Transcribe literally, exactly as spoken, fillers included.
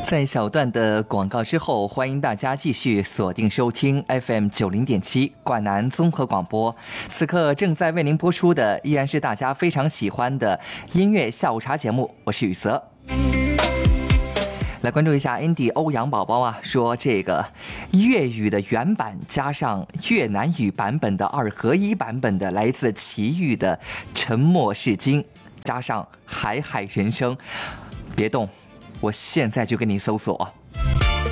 在小段的广告之后，欢迎大家继续锁定收听 F M 九零点七冠南综合广播。此刻正在为您播出的依然是大家非常喜欢的音乐下午茶节目，我是雨泽。来关注一下 Andy 欧阳宝宝啊，说这个粤语的原版加上越南语版本的二合一版本的来自齐豫的《沉默是金》，加上海海人生，别动，我现在就给你搜索。